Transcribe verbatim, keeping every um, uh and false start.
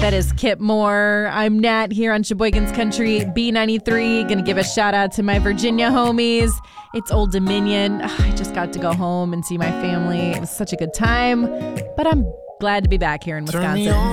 That is Kip Moore. I'm Nat here on Sheboygan's Country B ninety-three. Gonna give a shout out to my Virginia homies. It's Old Dominion. Ugh, I just got to go home and see my family. It was such a good time, but I'm glad to be back here in Wisconsin.